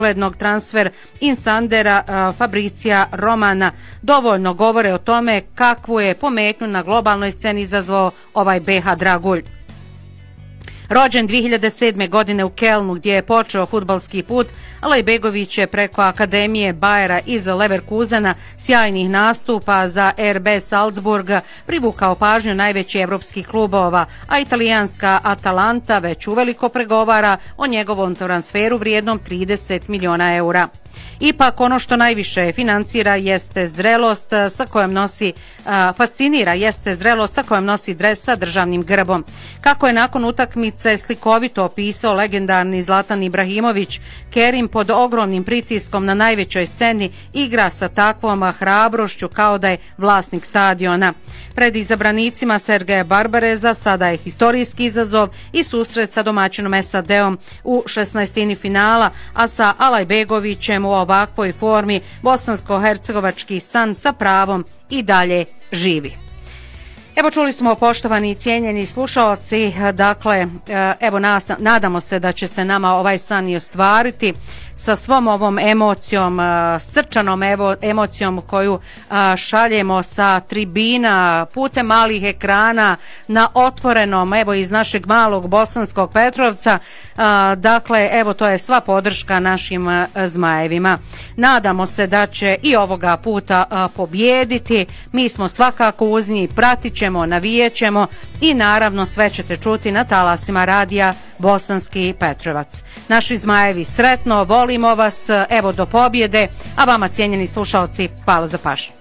uglednog transfer insandera Fabricija Romana dovoljno govore o tome kakvu je pometnju na globalnoj sceni izazvao ovaj BH Dragulj. Rođen 2007. godine u Kelnu gdje je počeo fudbalski put, Alajbegović je preko Akademije Bayera iz Leverkusena sjajnih nastupa za RB Salzburg privukao pažnju najvećih evropskih klubova, a italijanska Atalanta već uveliko pregovara o njegovom transferu vrijednom 30 miliona eura. Ipak ono što najviše financira jeste zrelost sa kojom nosi, fascinira jeste zrelost sa kojom nosi dres sa državnim grbom. Kako je nakon utakmice slikovito opisao legendarni Zlatan Ibrahimović, Kerim pod ogromnim pritiskom na najvećoj sceni igra sa takvom hrabrošću kao da je vlasnik stadiona. Pred izabranicima Sergeja Barbareza sada je historijski izazov i susret sa domaćinom SAD-om u 16. finala, a sa Alajbegovićem u ovakvoj formi bosansko-hercegovački san sa pravom i dalje živi. Evo čuli smo, poštovani i cijenjeni slušaoci, dakle, evo nadamo se da će se nama ovaj san i ostvariti sa svom ovom emocijom, srčanom emocijom koju šaljemo sa tribina putem malih ekrana na otvorenom, evo iz našeg malog Bosanskog Petrovca. Dakle, evo to je sva podrška našim Zmajevima. Nadamo se da će i ovoga puta pobjediti. Mi smo svakako uz njih, pratit ćemo, navijet ćemo i naravno sve ćete čuti na talasima radija Bosanski Petrovac. Naši Zmajevi, sretno, volimo vas, evo do pobjede, a vama cijenjeni slušaoci, hvala za pažnju.